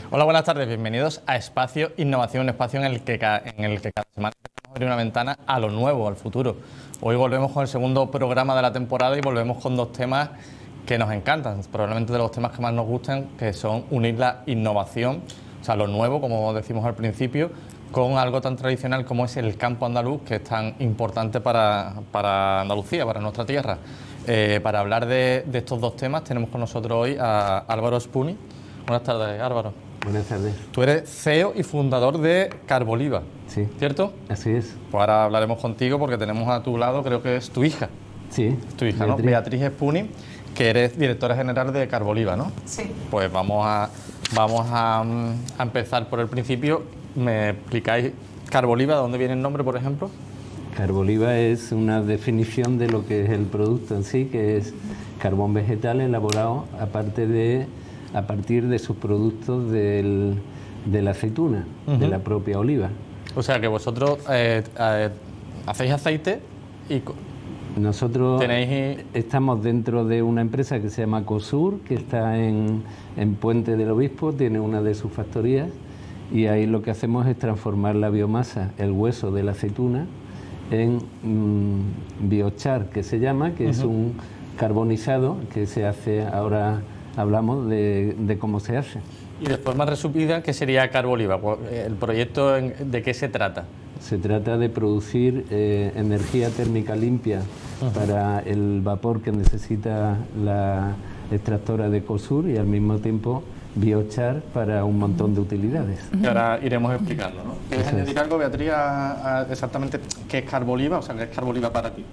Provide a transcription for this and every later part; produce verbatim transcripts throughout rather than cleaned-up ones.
Hola, buenas tardes, bienvenidos a Espacio Innovación, un espacio en el que, en el que cada semana vamos a abrir una ventana a lo nuevo, al futuro. Hoy volvemos con el segundo programa de la temporada y volvemos con dos temas que nos encantan, probablemente de los temas que más nos gustan, que son unir la innovación, o sea, lo nuevo, como decimos al principio, con algo tan tradicional como es el campo andaluz, que es tan importante para, para Andalucía, para nuestra tierra. Eh, para hablar de, de estos dos temas tenemos con nosotros hoy a Álvaro Spuni. Buenas tardes, Álvaro. Buenas tardes. Tú eres C E O y fundador de Carboliva, sí, ¿cierto? Así es. Pues ahora hablaremos contigo porque tenemos a tu lado, creo que es tu hija. Sí. Tu hija, Beatriz. ¿no? Beatriz Spuni, que eres directora general de Carboliva, ¿no? Sí. Pues vamos a, vamos a, a empezar por el principio. ¿Me explicáis Carboliva, de dónde viene el nombre, por ejemplo? Carboliva es una definición de lo que es el producto en sí, que es carbón vegetal elaborado aparte de, a partir de sus productos del, de la aceituna, uh-huh. de la propia oliva. O sea que vosotros eh, eh, hacéis aceite y... Nosotros tenéis... estamos dentro de una empresa que se llama COSUR, que está en, en Puente del Obispo, tiene una de sus factorías, y ahí lo que hacemos es transformar la biomasa, el hueso de la aceituna, en mmm, biochar, que se llama, que uh-huh. es un carbonizado que se hace, ahora hablamos de, de cómo se hace. Y de forma resumida, ¿qué sería Carboliva? ¿El proyecto de qué se trata? Se trata de producir eh, energía térmica limpia uh-huh. para el vapor que necesita la extractora de COSUR y al mismo tiempo biochar para un montón de utilidades. Que ahora iremos explicando, ¿no? ¿Quieres añadir algo, Beatriz, a, a exactamente qué es Carboliva? O sea, ¿qué es Carboliva para ti?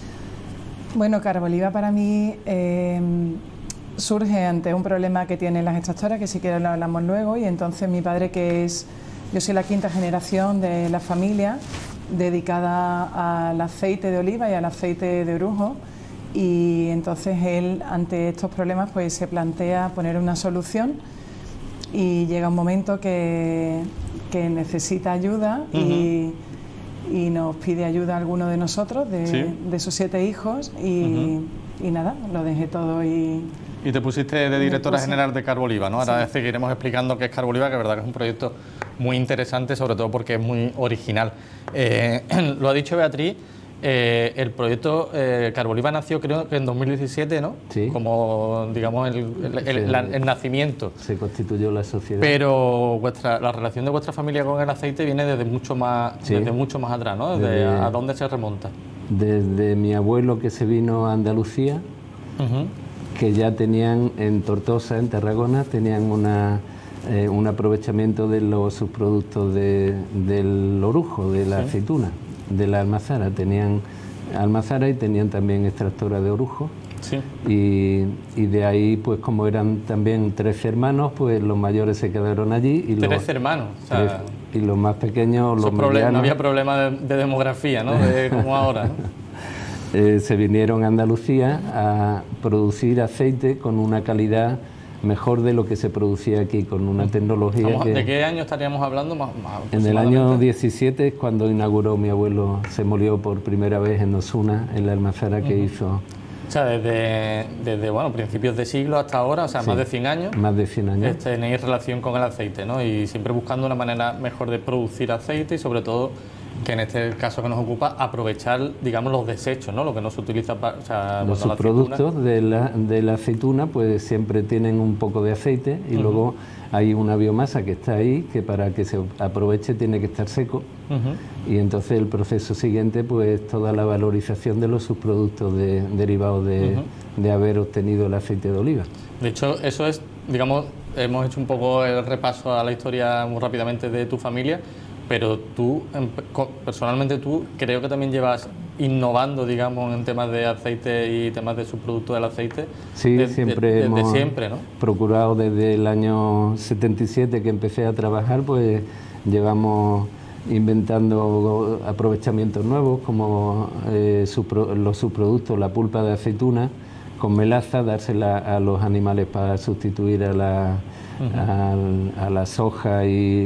Bueno, Carboliva para mí eh, surge ante un problema que tienen las extractoras, que si quieres lo hablamos luego, y entonces mi padre, que es... Yo soy la quinta generación de la familia dedicada al aceite de oliva y al aceite de orujo, y entonces él, ante estos problemas, pues se plantea poner una solución y llega un momento que, que necesita ayuda uh-huh. y, y nos pide ayuda a alguno de nosotros, de, ¿sí? de sus siete hijos, y, uh-huh. y nada, lo dejé todo y... Y te pusiste de directora general de Carboliva, ¿no? Ahora sí. seguiremos explicando qué es Carboliva, que es verdad que es un proyecto muy interesante, sobre todo porque es muy original. Eh, lo ha dicho Beatriz, eh, el proyecto eh, Carboliva nació creo que en dos mil diecisiete, ¿no? Sí. Como, digamos, el, el, el, la, el nacimiento. Se constituyó la sociedad. Pero vuestra, la relación de vuestra familia con el aceite viene desde mucho más, sí. desde mucho más atrás, ¿no? Desde, desde, ¿a dónde se remonta? Desde mi abuelo, que se vino a Andalucía, uh-huh. que ya tenían en Tortosa, en Tarragona, tenían una, eh, un aprovechamiento de los subproductos de, del orujo, de la sí. aceituna, de la almazara. Tenían almazara y tenían también extractora de orujo. Sí. Y, y de ahí, pues como eran también tres hermanos, pues los mayores se quedaron allí. Y tres los, hermanos. O sea, tres, y los más pequeños, los medianos... No había problema de, de demografía, ¿no? De, como ahora, ¿no? Eh, se vinieron a Andalucía a producir aceite con una calidad mejor de lo que se producía aquí, con una tecnología Estamos, que... ¿De qué año estaríamos hablando? Más, más en el año diecisiete es cuando inauguró mi abuelo, se molió por primera vez en Osuna, en la almazara que uh-huh. hizo. O sea, desde, desde bueno, principios de siglo hasta ahora, o sea, sí, más de cien años. Más de cien años. Este, tenéis relación con el aceite, ¿no? Y siempre buscando una manera mejor de producir aceite y sobre todo... que en este caso que nos ocupa, aprovechar, digamos, los desechos, ¿no? Lo que no se utiliza para... O sea, los subproductos la de, la, de la aceituna, pues siempre tienen un poco de aceite y uh-huh. luego hay una biomasa que está ahí, que para que se aproveche tiene que estar seco. Uh-huh. Y entonces el proceso siguiente, pues toda la valorización de los subproductos de, derivados de, uh-huh. de haber obtenido el aceite de oliva. De hecho, eso es, digamos, hemos hecho un poco el repaso a la historia muy rápidamente de tu familia, pero tú, personalmente tú, creo que también llevas innovando, digamos, en temas de aceite y temas de subproductos del aceite. Sí, de, siempre de, de, hemos de siempre, ¿no? procurado desde el año setenta y siete que empecé a trabajar, pues llevamos inventando aprovechamientos nuevos como eh, subpro, los subproductos, la pulpa de aceituna con melaza, dársela a los animales para sustituir a la, uh-huh. a, a la soja y